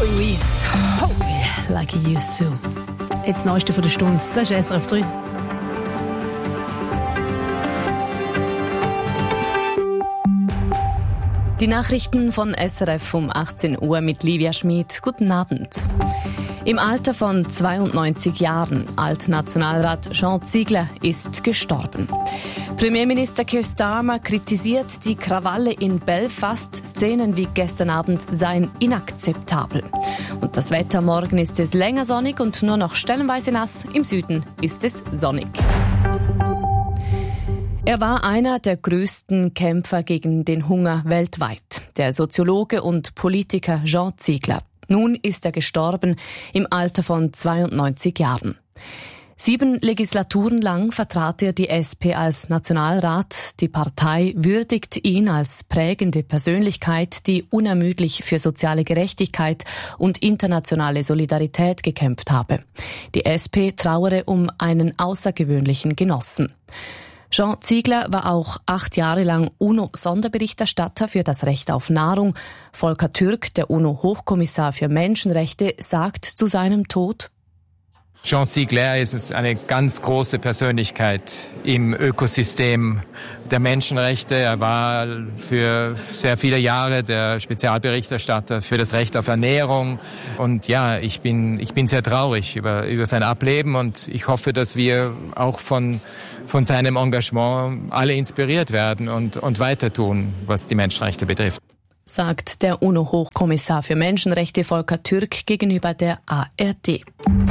Louise, like you used to. Jetzt das Neueste von der Stunde, das ist SRF 3. Die Nachrichten von SRF um 18 Uhr mit Livia Schmid. Guten Abend. Im Alter von 92 Jahren, Altnationalrat Jean Ziegler ist gestorben. Premierminister Keir Starmer kritisiert die Krawalle in Belfast. Szenen wie gestern Abend seien inakzeptabel. Und das Wetter: morgen ist es länger sonnig und nur noch stellenweise nass. Im Süden ist es sonnig. Er war einer der größten Kämpfer gegen den Hunger weltweit, der Soziologe und Politiker Jean Ziegler. Nun ist er gestorben im Alter von 92 Jahren. 7 Legislaturen lang vertrat er die SP als Nationalrat. Die Partei würdigt ihn als prägende Persönlichkeit, die unermüdlich für soziale Gerechtigkeit und internationale Solidarität gekämpft habe. Die SP trauere um einen außergewöhnlichen Genossen. Jean Ziegler war auch 8 Jahre lang UNO-Sonderberichterstatter für das Recht auf Nahrung. Volker Türk, der UNO-Hochkommissar für Menschenrechte, sagt zu seinem Tod: Jean Ziegler ist eine ganz große Persönlichkeit im Ökosystem der Menschenrechte. Er war für sehr viele Jahre der Spezialberichterstatter für das Recht auf Ernährung. Und ja, ich bin sehr traurig über sein Ableben, und ich hoffe, dass wir auch von seinem Engagement alle inspiriert werden und weiter tun, was die Menschenrechte betrifft. Sagt der UNO-Hochkommissar für Menschenrechte Volker Türk gegenüber der ARD.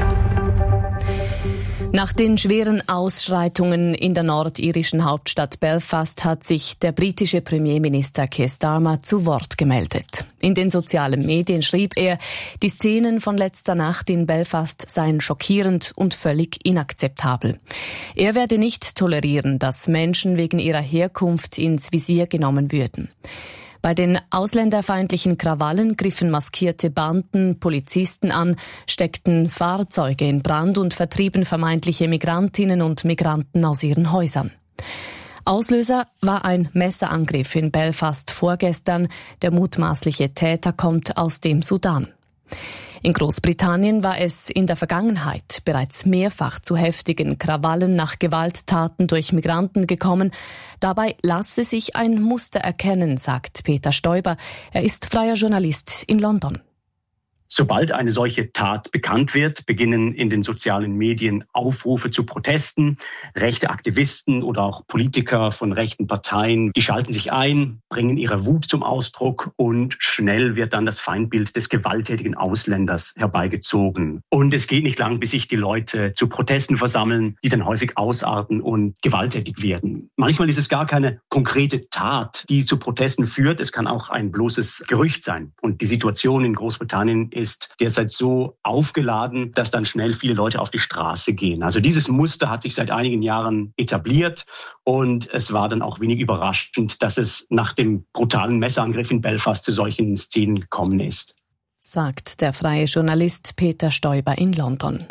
Nach den schweren Ausschreitungen in der nordirischen Hauptstadt Belfast hat sich der britische Premierminister Keir Starmer zu Wort gemeldet. In den sozialen Medien schrieb er, die Szenen von letzter Nacht in Belfast seien schockierend und völlig inakzeptabel. Er werde nicht tolerieren, dass Menschen wegen ihrer Herkunft ins Visier genommen würden. Bei den ausländerfeindlichen Krawallen griffen maskierte Banden Polizisten an, steckten Fahrzeuge in Brand und vertrieben vermeintliche Migrantinnen und Migranten aus ihren Häusern. Auslöser war ein Messerangriff in Belfast vorgestern. Der mutmaßliche Täter kommt aus dem Sudan. In Großbritannien war es in der Vergangenheit bereits mehrfach zu heftigen Krawallen nach Gewalttaten durch Migranten gekommen. Dabei lasse sich ein Muster erkennen, sagt Peter Stoiber. Er ist freier Journalist in London. Sobald eine solche Tat bekannt wird, beginnen in den sozialen Medien Aufrufe zu Protesten. Rechte Aktivisten oder auch Politiker von rechten Parteien, die schalten sich ein, bringen ihre Wut zum Ausdruck, und schnell wird dann das Feindbild des gewalttätigen Ausländers herbeigezogen. Und es geht nicht lang, bis sich die Leute zu Protesten versammeln, die dann häufig ausarten und gewalttätig werden. Manchmal ist es gar keine konkrete Tat, die zu Protesten führt. Es kann auch ein bloßes Gerücht sein. Und die Situation in Großbritannien ist derzeit so aufgeladen, dass dann schnell viele Leute auf die Straße gehen. Also dieses Muster hat sich seit einigen Jahren etabliert, und es war dann auch wenig überraschend, dass es nach dem brutalen Messerangriff in Belfast zu solchen Szenen gekommen ist. Sagt der freie Journalist Peter Stoiber in London.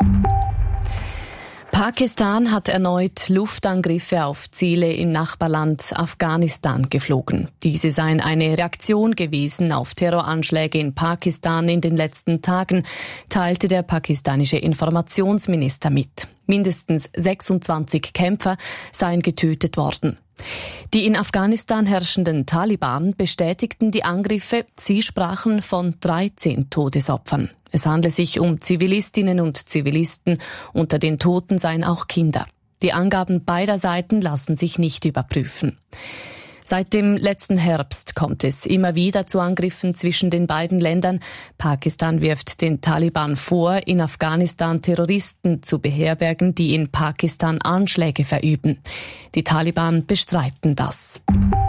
Pakistan hat erneut Luftangriffe auf Ziele im Nachbarland Afghanistan geflogen. Diese seien eine Reaktion gewesen auf Terroranschläge in Pakistan in den letzten Tagen, teilte der pakistanische Informationsminister mit. Mindestens 26 Kämpfer seien getötet worden. Die in Afghanistan herrschenden Taliban bestätigten die Angriffe. Sie sprachen von 13 Todesopfern. Es handle sich um Zivilistinnen und Zivilisten. Unter den Toten seien auch Kinder. Die Angaben beider Seiten lassen sich nicht überprüfen. Seit dem letzten Herbst kommt es immer wieder zu Angriffen zwischen den beiden Ländern. Pakistan wirft den Taliban vor, in Afghanistan Terroristen zu beherbergen, die in Pakistan Anschläge verüben. Die Taliban bestreiten das.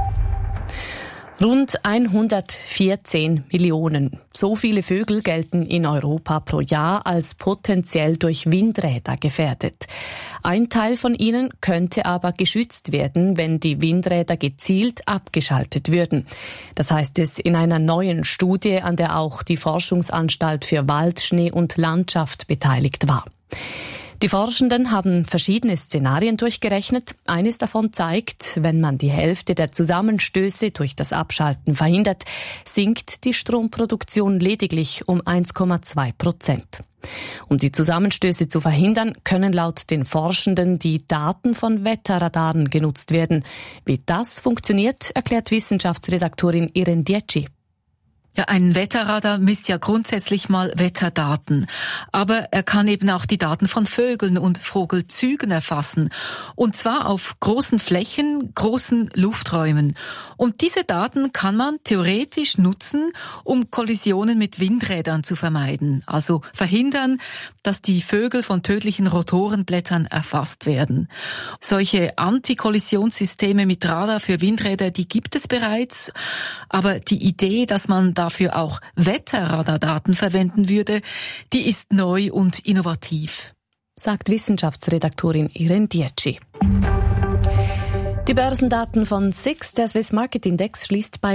Rund 114 Millionen. So viele Vögel gelten in Europa pro Jahr als potenziell durch Windräder gefährdet. Ein Teil von ihnen könnte aber geschützt werden, wenn die Windräder gezielt abgeschaltet würden. Das heißt es in einer neuen Studie, an der auch die Forschungsanstalt für Wald, Schnee und Landschaft beteiligt war. Die Forschenden haben verschiedene Szenarien durchgerechnet. Eines davon zeigt, wenn man die Hälfte der Zusammenstöße durch das Abschalten verhindert, sinkt die Stromproduktion lediglich um 1,2%. Um die Zusammenstöße zu verhindern, können laut den Forschenden die Daten von Wetterradaren genutzt werden. Wie das funktioniert, erklärt Wissenschaftsredaktorin Irene Dietschi. Ja, ein Wetterradar misst ja grundsätzlich mal Wetterdaten. Aber er kann eben auch die Daten von Vögeln und Vogelzügen erfassen. Und zwar auf großen Flächen, großen Lufträumen. Und diese Daten kann man theoretisch nutzen, um Kollisionen mit Windrädern zu vermeiden. Also verhindern, dass die Vögel von tödlichen Rotorenblättern erfasst werden. Solche Antikollisionssysteme mit Radar für Windräder, die gibt es bereits. Aber die Idee, dass man dafür auch Wetterradardaten verwenden würde, die ist neu und innovativ, sagt Wissenschaftsredaktorin Irene Dietschi. Die Börsendaten von SIX, der Swiss Market Index, schließt bei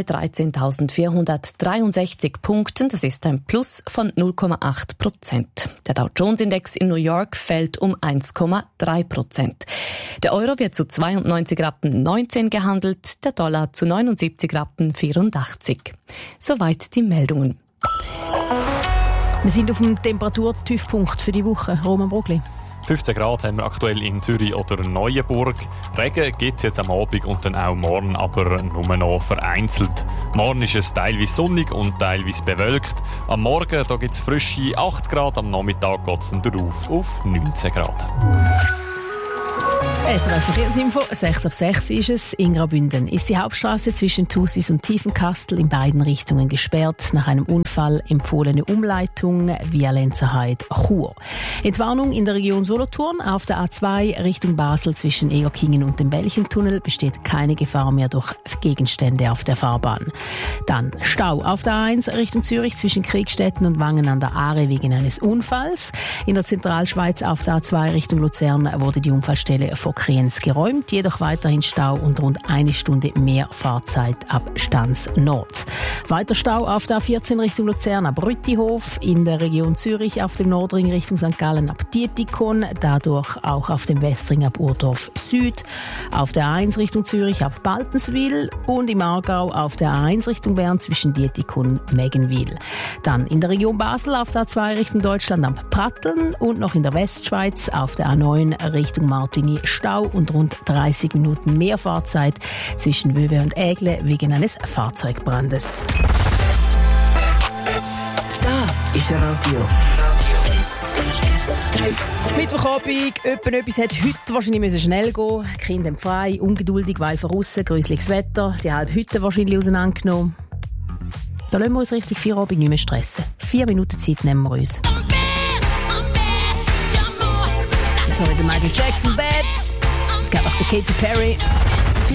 13.463 Punkten. Das ist ein Plus von 0,8%. Der Dow Jones Index in New York fällt um 1,3%. Der Euro wird zu 92,19 Rappen gehandelt, der Dollar zu 79,84 Rappen. Soweit die Meldungen. Wir sind auf dem Temperaturtiefpunkt für die Woche. Roman Brugli. 15 Grad haben wir aktuell in Zürich oder Neuenburg. Regen gibt es jetzt am Abend und dann auch morgen, aber nur noch vereinzelt. Morgen ist es teilweise sonnig und teilweise bewölkt. Am Morgen gibt es frische 8 Grad, am Nachmittag geht es dann drauf auf 19 Grad. SRF Verkehrsinfo, 6:06 ist es. In Graubünden ist die Hauptstraße zwischen Thusis und Tiefenkastel in beiden Richtungen gesperrt. Nach einem Unfall empfohlene Umleitung via Lenzerheide-Chur. Entwarnung in der Region Solothurn. Auf der A2 Richtung Basel zwischen Egerkingen und dem Belchentunnel besteht keine Gefahr mehr durch Gegenstände auf der Fahrbahn. Dann Stau auf der A1 Richtung Zürich zwischen Kriegstetten und Wangen an der Aare wegen eines Unfalls. In der Zentralschweiz auf der A2 Richtung Luzern wurde die Unfallstelle vor Kriens geräumt, jedoch weiterhin Stau und rund 1 Stunde mehr Fahrzeit ab Stans Nord. Weiter Stau auf der A14 Richtung Luzern ab Rüttihof, in der Region Zürich auf dem Nordring Richtung St. Gallen ab Dietikon, dadurch auch auf dem Westring ab Urdorf Süd, auf der A1 Richtung Zürich ab Baltenswil und im Aargau auf der A1 Richtung Bern zwischen Dietikon und Meggenwil. Dann in der Region Basel auf der A2 Richtung Deutschland ab Pratteln und noch in der Westschweiz auf der A9 Richtung Martigny Stau und rund 30 Minuten mehr Fahrzeit zwischen Wöwe und Ägle wegen eines Fahrzeugbrandes. Das ist Radio. Mittwochabend, etwas hat heute wahrscheinlich schnell gehen müssen. Die Kinder haben frei, ungeduldig, weil von aussen gruseliges Wetter, die halbe Hütte wahrscheinlich auseinandergenommen. Da lassen wir uns richtig Feierabend nicht mehr stressen. 4 Minuten Zeit nehmen wir uns. So, mit Michael Jackson, Bad. Geht nach der Katy Perry.